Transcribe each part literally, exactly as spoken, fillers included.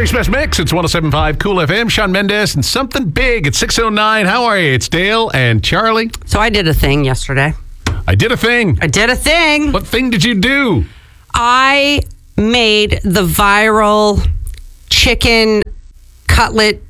Eric's Best Mix. It's one oh seven point five Cool F M. Sean Mendes and Something Big at six oh nine. How are you? It's Dale and Charlie. So I did a thing yesterday. I did a thing. I did a thing. What thing did you do? I made the viral chicken cutlet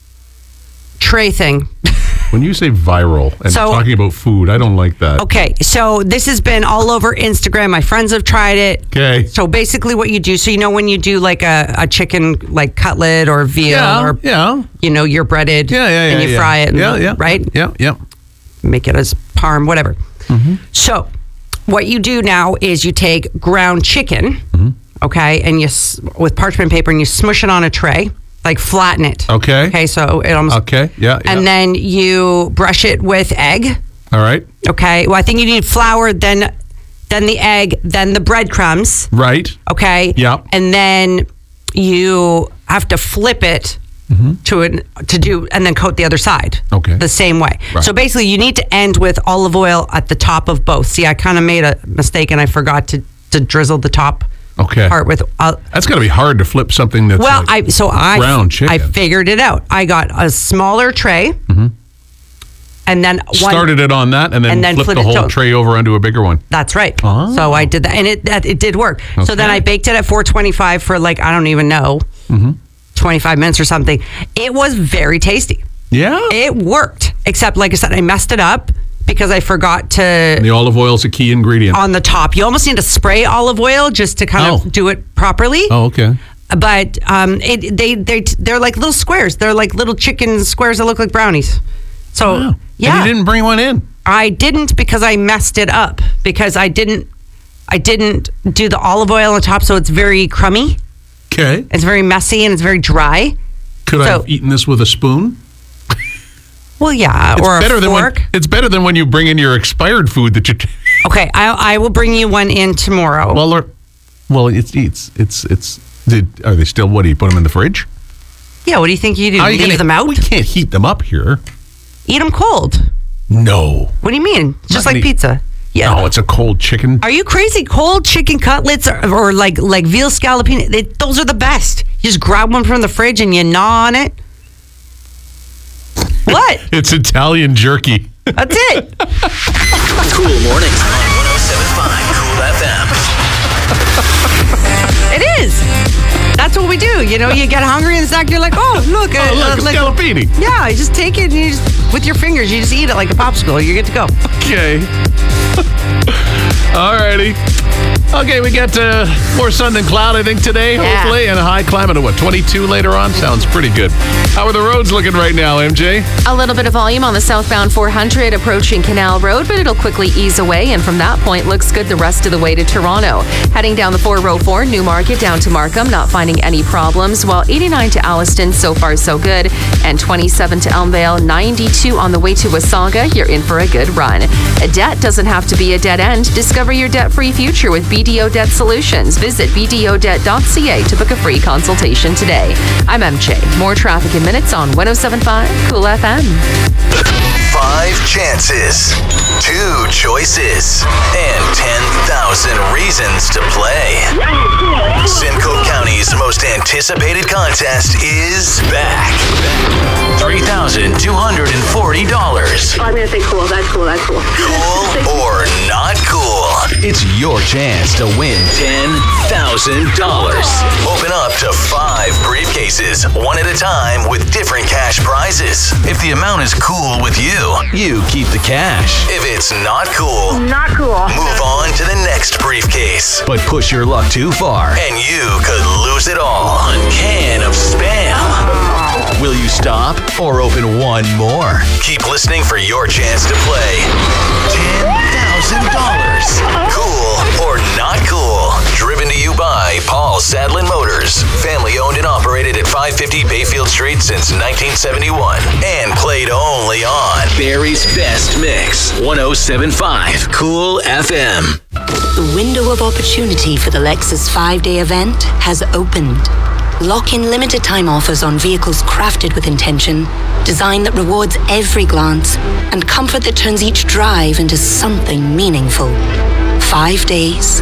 tray thing. When you say viral and So- talking about food, I don't like that. Okay, so this has been all over Instagram. My friends have tried it. Okay. So basically what you do, so you know when you do like a, a chicken like cutlet or veal Yeah, or, yeah. you know, you're breaded Yeah, yeah, yeah. and you yeah. fry it, and, Yeah, yeah. right? Yeah, yeah. Make it as parm, whatever. Mm-hmm. So what you do now is you take ground chicken, Mm-hmm. okay, and you, s- with parchment paper, and you smush it on a tray, like flatten it. Okay. Okay, so it almost... Okay, yeah, yeah. And then you brush it with egg. All right. Okay. Well, I think you need flour, then then the egg, then the breadcrumbs. Right. Okay. Yep. And then you have to flip it to an, to do, and then coat the other side. Okay. The same way. Right. So basically, you need to end with olive oil at the top of both. See, I kind of made a mistake and I forgot to to drizzle the top Okay. part with. Uh, That's got to be hard to flip something that's well, like I so I ground chicken. I figured it out. I got a smaller tray, and then one, started it on that and then, and then flipped flip the it whole to- tray over onto a bigger one. That's right. Oh. So I did that, and it that, it did work. So then Okay. I baked it at four twenty-five for like I don't even know, twenty-five minutes or something. It was very tasty. Yeah. It worked, except like I said, I messed it up because I forgot to The olive oil is a key ingredient. on the top. You almost need to spray olive oil just to kind Oh. of do it properly. Oh, okay. But um, it they they they're like little squares. They're like little chicken squares that look like brownies. So Wow. yeah, And you didn't bring one in. I didn't because I messed it up because I didn't I didn't do the olive oil on top, so it's very crummy. Okay. It's very messy and it's very dry. Could I So- have eaten this with a spoon? Well, yeah, It's or better a than when, fork. it's better than when you bring in your expired food that you. Okay, I I will bring you one in tomorrow. well, or, well, it's it's it's it's. Did, are they still? What do you put them in the fridge? yeah, what do you think you do? How are you Leave gonna- them out? We can't heat them up here. Eat them cold. No. What do you mean? It's just Not like any- pizza. Yeah. No, it's a cold chicken. Are you crazy? Cold chicken cutlets or, or like like veal scallopini? They, those are the best. You just grab one from the fridge and you gnaw on it. What? It's Italian jerky. That's it. Cool mornings on one oh seven point five Cool F M. It is. That's what we do. You know, you get hungry and snack. You're like, oh, look, uh, Oh, look, uh, a like, scallopini. yeah. You just take it and you just with your fingers. You just eat it like a popsicle. You're good to go. Okay. Alrighty. Okay, we got uh, more sun than cloud, I think, today, Yeah. hopefully, and a high climate of what, twenty-two later on? Sounds pretty good. How are the roads looking right now, M J? A little bit of volume on the southbound four hundred approaching Canal Road, but it'll quickly ease away, and from that point looks good the rest of the way to Toronto. Heading down the four oh four, Newmarket down to Markham, not finding any problems, while eighty-nine to Alliston, so far so good, and twenty-seven to Elmvale, ninety-two on the way to Wasaga, you're in for a good run. A debt doesn't have to be a dead end. Discover your debt-free future with B D O Debt Solutions. Visit b d o debt dot c a to book a free consultation today. I'm M J. More traffic in minutes on one oh seven point five Cool F M. Five chances, two choices, and ten thousand reasons to play. Simcoe County's most anticipated contest is back. three thousand two hundred forty dollars. I'm gonna say cool. That's cool. That's cool. Cool or not cool? It's your chance to win ten thousand dollars. Open up to five briefcases, one at a time, with different cash prizes. If the amount is cool with you, you keep the cash. If it's not cool, Not cool. move on to the next briefcase. But push your luck too far, and you could lose it all. One can of Spam. Will you stop or open one more? Keep listening for your chance to play ten thousand dollars. Cool or not cool? Driven to you by Paul Sadlin Motors. Family owned and operated at five fifty Bayfield Street since nineteen seventy-one. And played only on Barry's Best Mix. one oh seven point five Cool F M. The window of opportunity for the Lexus five-day event has opened. Lock in limited time offers on vehicles crafted with intention, design that rewards every glance, and comfort that turns each drive into something meaningful. Five days,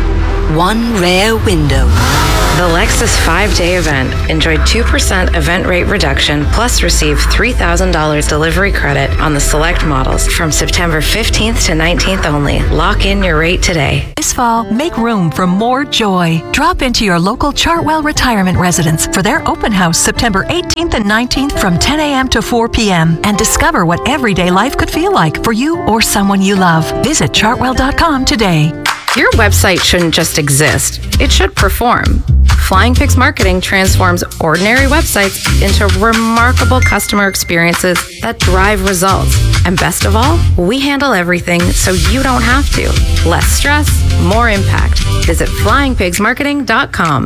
one rare window. The Lexus five-day event. Enjoy two percent event rate reduction, plus receive three thousand dollars delivery credit on the select models from September fifteenth to nineteenth only. Lock in your rate today. This fall, make room for more joy. Drop into your local Chartwell Retirement Residence for their open house September eighteenth and nineteenth from ten a.m. to four p.m. and discover what everyday life could feel like for you or someone you love. Visit chartwell dot com today. Your website shouldn't just exist. It should perform. Flying Pigs Marketing transforms ordinary websites into remarkable customer experiences that drive results. And best of all, we handle everything so you don't have to. Less stress, more impact. Visit flying pigs marketing dot com.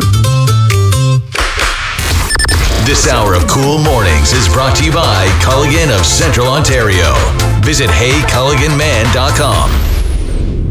This hour of Cool Mornings is brought to you by Culligan of Central Ontario. Visit hey culligan man dot com.